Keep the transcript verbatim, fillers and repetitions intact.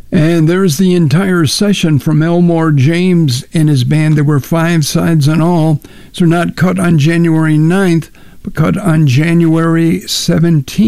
And there's the entire session from Elmore James and his band. There were five sides in all. So not cut on January ninth, but cut on January seventeenth.